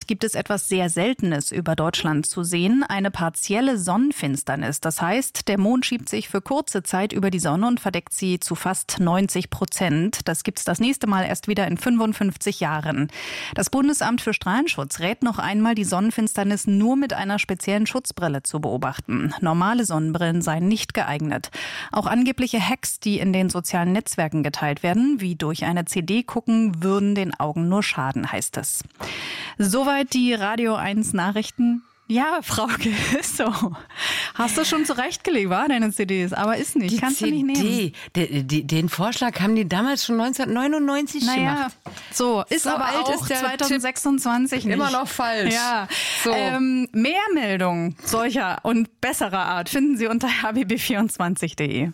gibt es etwas sehr Seltenes über Deutschland zu sehen, eine partielle Sonnenfinsternis. Das heißt, der Mond schiebt sich für kurze Zeit über die Sonne und verdeckt sie zu fast 90%. Das gibt's das nächste Mal erst wieder in 55 Jahren. Das Bundesamt für Strahlenschutz rät noch einmal, die Sonnenfinsternis nur mit einer speziellen Schutzbrille zu beobachten. Normale Sonnenbrillen seien nicht geeignet. Auch angebliche Hacks, die in den sozialen Netzwerken geteilt werden, wie durch eine CD gucken, würden den Augen nur schaden, heißt es. Soweit die Radio 1 Nachrichten. Ja, Frauke, ist so. Hast du schon zurechtgelegt, war deine CDs, aber ist nicht. Die Kannst CD, du nicht nehmen. Den Vorschlag haben die damals schon 1999 gemacht. So, ist So aber alt auch ist der 2026 nicht. Immer noch falsch. Ja. So. Mehr Meldungen solcher und besserer Art finden Sie unter rbb24.de.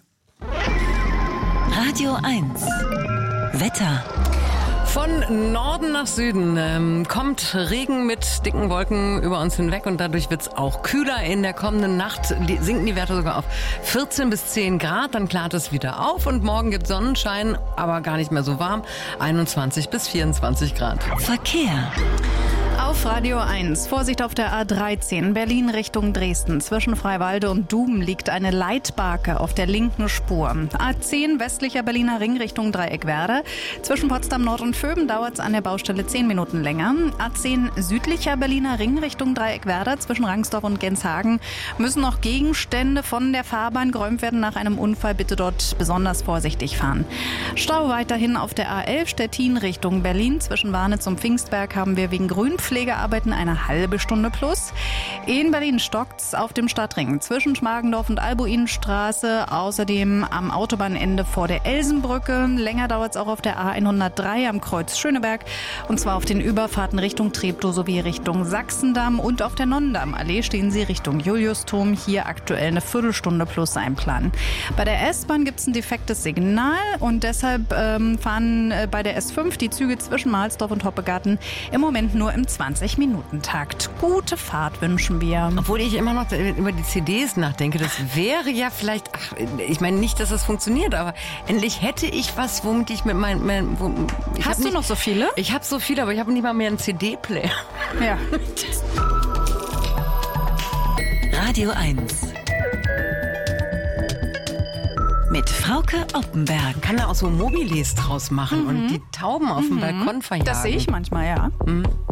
Radio 1. Wetter. Von Norden nach Süden kommt Regen mit dicken Wolken über uns hinweg und dadurch wird es auch kühler. In der kommenden Nacht sinken die Werte sogar auf 14 bis 10 Grad, dann klart es wieder auf und morgen gibt Sonnenschein, aber gar nicht mehr so warm, 21 bis 24 Grad. Verkehr. Auf Radio 1. Vorsicht auf der A13 Berlin Richtung Dresden. Zwischen Freiwalde und Dum liegt eine Leitbarke auf der linken Spur. A10 westlicher Berliner Ring Richtung Dreieckwerder. Zwischen Potsdam Nord und Vöben dauert es an der Baustelle 10 Minuten länger. A10 südlicher Berliner Ring Richtung Dreieckwerder. Zwischen Rangsdorf und Genshagen müssen noch Gegenstände von der Fahrbahn geräumt werden nach einem Unfall. Bitte dort besonders vorsichtig fahren. Stau weiterhin auf der A11 Stettin Richtung Berlin. Zwischen Warnitz und Pfingstberg haben wir wegen Grünpflegearbeiten eine halbe Stunde plus. In Berlin stockt's auf dem Stadtring zwischen Schmargendorf und Albuinstraße. Außerdem am Autobahnende vor der Elsenbrücke. Länger dauert's auch auf der A103 am Kreuz Schöneberg. Und zwar auf den Überfahrten Richtung Treptow sowie Richtung Sachsendamm. Und auf der Nonnendammallee stehen Sie Richtung Juliusturm. Hier aktuell eine Viertelstunde plus einplanen. Bei der S-Bahn gibt's ein defektes Signal. Und deshalb fahren bei der S5 die Züge zwischen Mahlsdorf und Hoppegarten im Moment nur im 20-Minuten-Takt. Gute Fahrt wünschen wir. Obwohl ich immer noch über die CDs nachdenke, das wäre ja vielleicht, ich meine nicht, dass das funktioniert, aber endlich hätte ich was, womit ich mit Hast du noch so viele? Ich habe so viele, aber ich habe nicht mal mehr einen CD-Player. Ja. Radio 1. Mit Frauke Oppenberg. Kann da auch so Mobiles draus machen und die Tauben auf dem Balkon verjagen. Das sehe ich manchmal, ja. Mhm.